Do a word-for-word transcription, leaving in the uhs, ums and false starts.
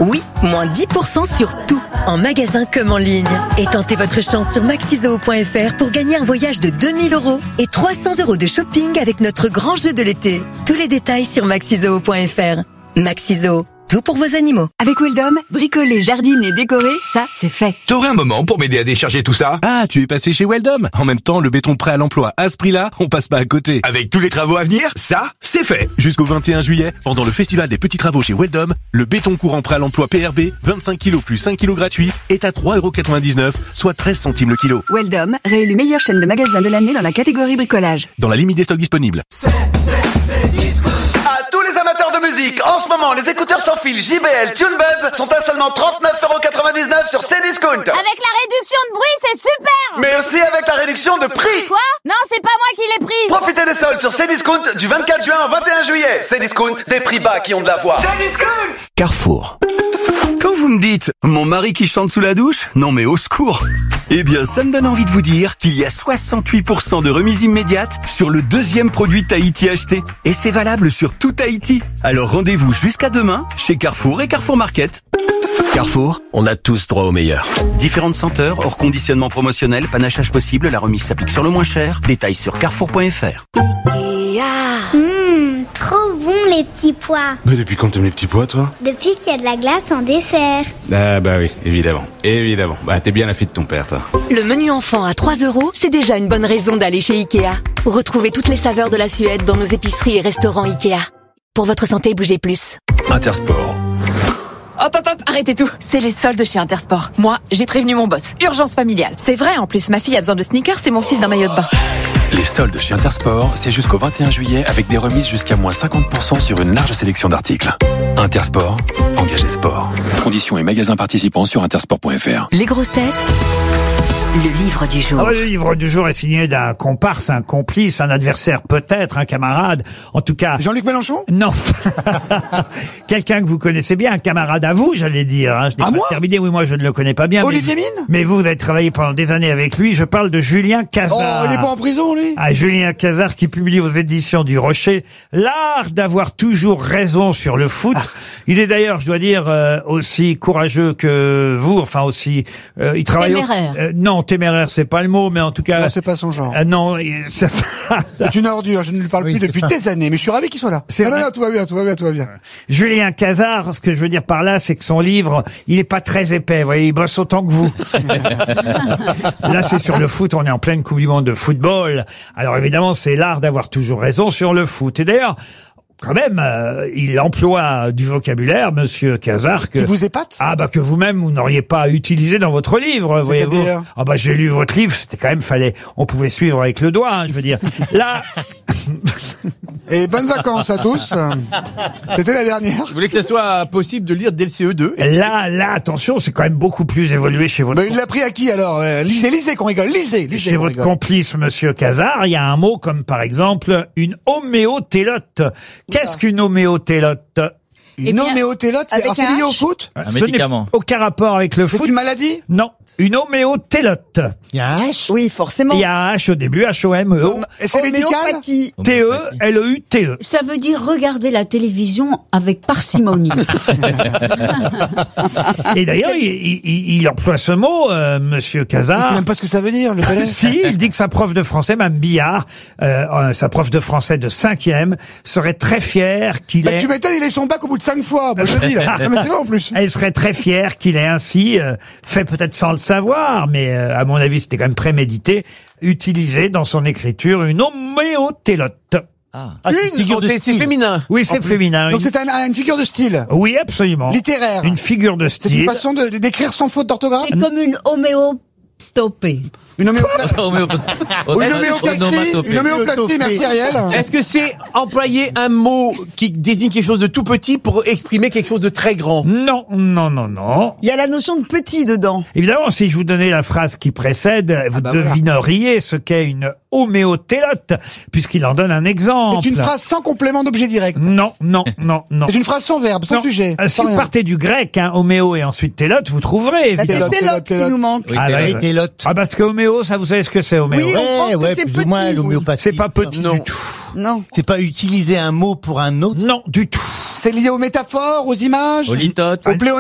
Oui, moins dix pour cent sur tout, en magasin comme en ligne. Et tentez votre chance sur maxizoo point f r pour gagner un voyage de deux mille euros et trois cents euros de shopping avec notre grand jeu de l'été. Tous les détails sur maxizoo point f r. Maxizoo, tout pour vos animaux. Avec Weldom, bricoler, jardiner, décorer, ça, c'est fait. T'aurais un moment pour m'aider à décharger tout ça? Ah, tu es passé chez Weldom. En même temps, le béton prêt à l'emploi à ce prix-là, on passe pas à côté. Avec tous les travaux à venir, ça, c'est fait. Jusqu'au vingt et un juillet, pendant le festival des petits travaux chez Weldom, le béton courant prêt à l'emploi P R B, vingt-cinq kilos plus cinq kilos gratuits, est à trois euros quatre-vingt-dix-neuf, soit treize centimes le kilo. Weldom, réélu meilleure chaîne de magasins de l'année dans la catégorie bricolage. Dans la limite des stocks disponibles. À tous les amateurs de musique, en ce moment, les écouteurs sans fil J B L TuneBuds sont à seulement trente-neuf euros quatre-vingt-dix-neuf sur Cdiscount. Avec la réduction de bruit, c'est super! Mais aussi avec la réduction de prix. Quoi? Non, c'est pas moi qui l'ai pris. Profitez des soldes sur Cdiscount du vingt-quatre juin au vingt et un juillet. Cdiscount, des prix bas qui ont de la voix. Cdiscount! Carrefour. Quand vous me dites « mon mari qui chante sous la douche », non mais au secours. Eh bien, ça me donne envie de vous dire qu'il y a soixante-huit pour cent de remise immédiate sur le deuxième produit Tahiti acheté. Et c'est valable sur tout Tahiti. Alors rendez-vous jusqu'à demain chez Carrefour et Carrefour Market. Carrefour, on a tous droit au meilleur. Différentes senteurs, hors conditionnement promotionnel, panachage possible, la remise s'applique sur le moins cher. Détails sur carrefour point f r. Mmh, trop bon les petits pois. Mais depuis quand t'aimes les petits pois, toi? Depuis qu'il y a de la glace en dessert. Ah bah oui, évidemment, évidemment. Bah t'es bien la fille de ton père, toi. Le menu enfant à trois euros, c'est déjà une bonne raison d'aller chez Ikea. Retrouvez toutes les saveurs de la Suède dans nos épiceries et restaurants Ikea. Pour votre santé, bougez plus. Intersport. Hop hop hop, arrêtez tout. C'est les soldes chez Intersport. Moi, j'ai prévenu mon boss. Urgence familiale. C'est vrai, en plus, ma fille a besoin de sneakers, c'est mon fils d'un maillot de bain. Les soldes chez Intersport, c'est jusqu'au vingt et un juillet avec des remises jusqu'à moins cinquante pour cent sur une large sélection d'articles. Intersport, engagez sport. Conditions et magasins participants sur intersport point f r. Les grosses têtes, le livre du jour. Ah, le livre du jour est signé d'un comparse, un complice, un adversaire peut-être, un camarade. En tout cas... Jean-Luc Mélenchon? Non. Quelqu'un que vous connaissez bien, un camarade à vous, j'allais dire. Hein. Je n'ai à pas moi terminé, oui, moi je ne le connais pas bien. Olivier mais, Mine? Mais vous, vous avez travaillé pendant des années avec lui. Je parle de Julien Cazard. Oh, il est pas en prison, lui? Ah, Julien Cazard qui publie aux éditions du Rocher l'art d'avoir toujours raison sur le foot. Ah. Il est d'ailleurs, je dois dire, euh, aussi courageux que vous, enfin aussi... Euh, il travaille téméraire. Au, euh, non, téméraire, c'est pas le mot, mais en tout cas... Là, c'est pas son genre. Euh, non, il, ça... c'est une ordure, je ne lui parle oui, plus depuis des années, mais je suis ravi qu'il soit là. C'est non, non, non, tout va bien, tout va bien, tout va bien. Julien Cazard, ce que je veux dire par là, c'est que son livre, il est pas très épais, vous voyez, il bosse autant que vous. Là, c'est sur le foot, on est en pleine Coupe du Monde de football. Alors évidemment, c'est l'art d'avoir toujours raison sur le foot. Et d'ailleurs... Quand même, euh, il emploie du vocabulaire, Monsieur Cazard, que... Qui vous épate? Ah bah que vous-même, vous n'auriez pas utilisé dans votre livre, voyez-vous. Ah bah j'ai lu votre livre, c'était quand même, fallait... On pouvait suivre avec le doigt, hein, je veux dire. Là... Et bonnes vacances à tous. C'était la dernière. Je voulais que ce soit possible de lire dès le C E deux. Là, là, attention, c'est quand même beaucoup plus évolué chez votre... Bah, il l'a pris à qui alors? euh, Lisez, lisez qu'on rigole, lisez, lisez. Chez votre rigole. Complice, Monsieur Cazard, il y a un mot comme par exemple une homéotélote. Qu'est-ce qu'une homéotélote? Une homéotélote, c'est lié au foot? Un médicament. Aucun rapport avec le foot. C'est une maladie? Non. Une homéotélote. Il y a un H? Oui, forcément. Il y a un H au début, H O M E O. Et c'est médical? T E L E U T E. Ça veut dire regarder la télévision avec parcimonie. Et d'ailleurs, il, il, il emploie ce mot, euh, Monsieur Cazard. Je sais même pas ce que ça veut dire, le collège. Si, il dit que sa prof de français, Mme Billard, euh, sa prof de français de cinquième, serait très fière qu'il bah, ait... Tu m'étonnes, il a eu son bac au bout de cinq fois. Bah, je te dis, là. Non, mais c'est vrai en plus. Elle serait très fière qu'il ait ainsi euh, fait, peut-être sans le savoir, mais euh, à mon avis, c'était quand même prémédité, utilisé dans son écriture une homéotélote. Ah, ah c'est c'est féminin. Oui, c'est féminin. Donc c'est un, une figure de style. Oui, absolument. Littéraire. Une figure de style. C'est une façon de, de d'écrire sans faute d'orthographe. C'est comme une homéopatopée. Une homéoplastie. Une homéoplastie. Une homéoplastie, merci Ariel. Est-ce que c'est employer un mot qui désigne quelque chose de tout petit pour exprimer quelque chose de très grand? Non, non, non, non. Il y a la notion de petit dedans. Évidemment, si je vous donnais la phrase qui précède, vous ah bah devineriez voilà. ce qu'est une homéotélote, puisqu'il en donne un exemple. C'est une phrase sans complément d'objet direct. Non, non, non, non. C'est une phrase sans verbe, sans non. sujet. Euh, si vous partez du grec, hein, homéo et ensuite télote, vous trouverez. Bah, c'est télote qui nous manque. Oui, ah, bah, oui, télote. Ah, parce que homéo, ça, vous savez ce que c'est, homéo? Oui, on pense ouais, que c'est plus ou moins l'homéopathie. C'est pas petit non. du tout. Non. C'est pas utiliser un mot pour un autre? Non, du tout. C'est lié aux métaphores, aux images? Aux litotes. Au